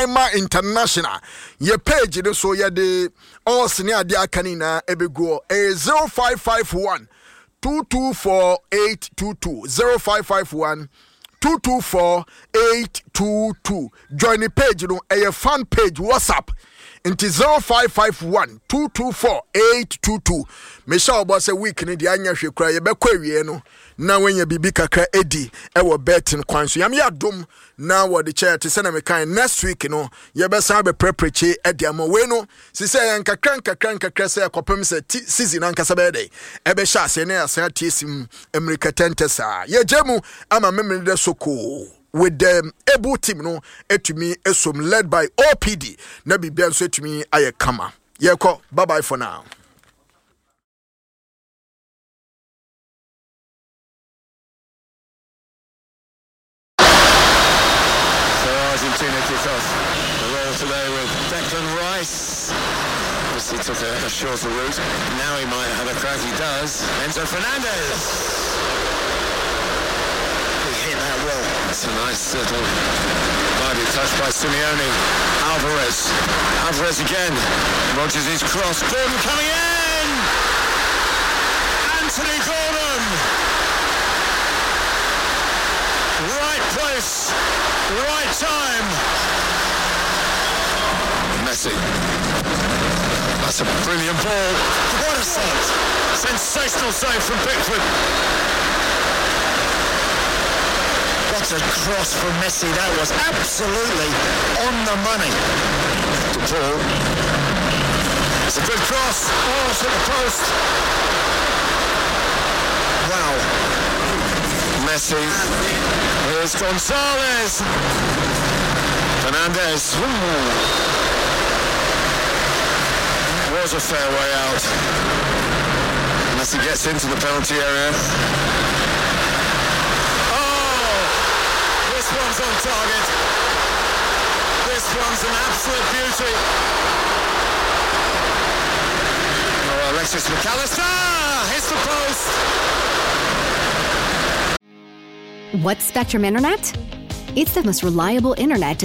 Naima International. Ye page no so ye de all senior dia kanina ebego 0551 224822 0551 224822. Join the page no a fan page WhatsApp into 0551 224822. Michelle boss a week in the anya she cry be kwawie no na when ye bibi kakra edi e wo betting kwan so yam ya dom na wo the chair to send me kind next week no ye be san be prepreche edi am we no si say yan kakra say kopem say season an kasa be dey e be sha say na say tiesim America tentesa ye jemu ama memre de soko with them able team no etumi esom led by OPD na bibia so etumi aye kama ye ko bye bye for now. Argentina kick off the roll today with Declan Rice. Obviously took a shorter route. Now he might have a crack. He does. Enzo Fernandez. He hit that well. That's a nice little body touch by Simeone. Alvarez again. Rogers his cross. Gordon coming in. Anthony Gordon. Right place. Right time. Messi. That's a brilliant ball. What a save. Sensational save from Pickford. What a cross from Messi. That was absolutely on the money. The ball. It's a good cross. Oh, it's at the post. Wow. Messi. Here's Gonzalez. Fernandez. Was a fair way out. Unless he gets into the penalty area. Oh! This one's on target. This one's an absolute beauty. Oh, Alexis McAllister hits the post. What's Spectrum Internet? It's the most reliable internet